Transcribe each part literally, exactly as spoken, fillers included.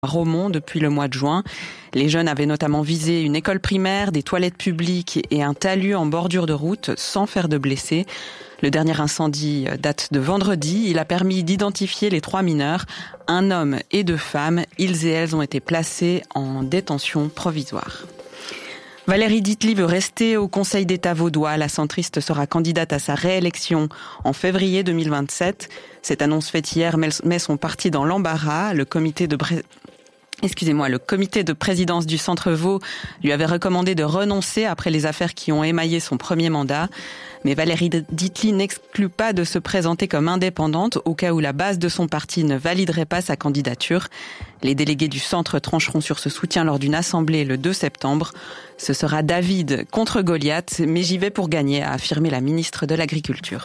Romont depuis le mois de juin. Les jeunes avaient notamment visé une école primaire, des toilettes publiques et un talus en bordure de route sans faire de blessés. Le dernier incendie date de vendredi. Il a permis d'identifier les trois mineurs, un homme et deux femmes. Ils et elles ont été placés en détention provisoire. Valérie Dietly veut rester au Conseil d'État vaudois. La centriste sera candidate à sa réélection en février deux mille vingt-sept. Cette annonce faite hier met son parti dans l'embarras. Le comité de Bré... Excusez-moi, le comité de présidence du Centre Vaud lui avait recommandé de renoncer après les affaires qui ont émaillé son premier mandat. Mais Valérie Dietly n'exclut pas de se présenter comme indépendante au cas où la base de son parti ne validerait pas sa candidature. Les délégués du centre trancheront sur ce soutien lors d'une assemblée le deux septembre. Ce sera David contre Goliath, mais j'y vais pour gagner, a affirmé la ministre de l'Agriculture.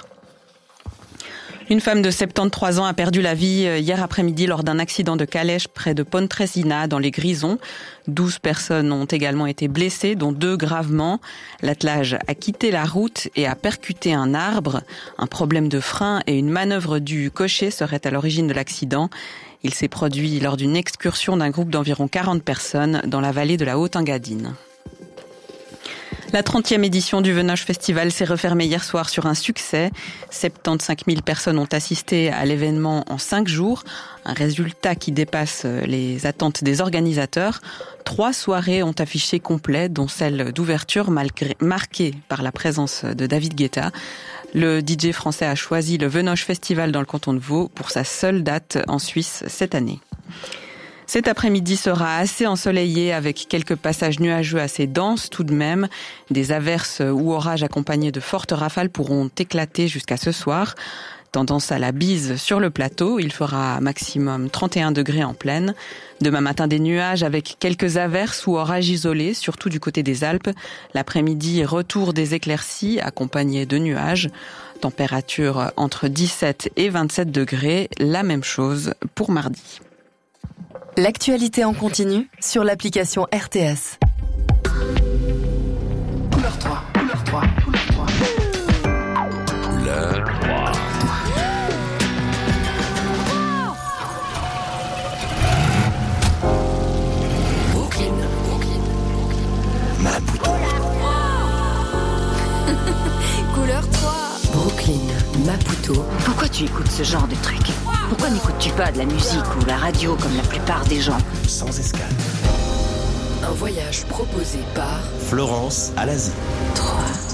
Une femme de soixante-treize ans a perdu la vie hier après-midi lors d'un accident de calèche près de Pontresina, dans les Grisons. Douze personnes ont également été blessées, dont deux gravement. L'attelage a quitté la route et a percuté un arbre. Un problème de frein et une manœuvre du cocher seraient à l'origine de l'accident. Il s'est produit lors d'une excursion d'un groupe d'environ quarante personnes dans la vallée de la Haute-Engadine. La trentième édition du Venoge Festival s'est refermée hier soir sur un succès. soixante-quinze mille personnes ont assisté à l'événement en cinq jours. Un résultat qui dépasse les attentes des organisateurs. Trois soirées ont affiché complet, dont celle d'ouverture malgré, marquée par la présence de David Guetta. Le D J français a choisi le Venoge Festival dans le canton de Vaud pour sa seule date en Suisse cette année. Cet après-midi sera assez ensoleillé avec quelques passages nuageux assez denses tout de même. Des averses ou orages accompagnés de fortes rafales pourront éclater jusqu'à ce soir. Tendance à la bise sur le plateau, il fera maximum trente et un degrés en plaine. Demain matin, des nuages avec quelques averses ou orages isolés, surtout du côté des Alpes. L'après-midi, retour des éclaircies accompagnés de nuages. Température entre dix-sept et vingt-sept degrés, la même chose pour mardi. L'actualité en continu sur l'application R T S. Couleur trois, couleur trois, couleur trois. Couleur trois. Brooklyn, Brooklyn, Maputo. Couleur trois. Brooklyn, Maputo. Pourquoi tu écoutes ce genre de truc ? Pourquoi n'écoutes-tu pas de la musique ou la radio comme la plupart des gens ? Sans escale. Un voyage proposé par Florence à l'Asie. trois.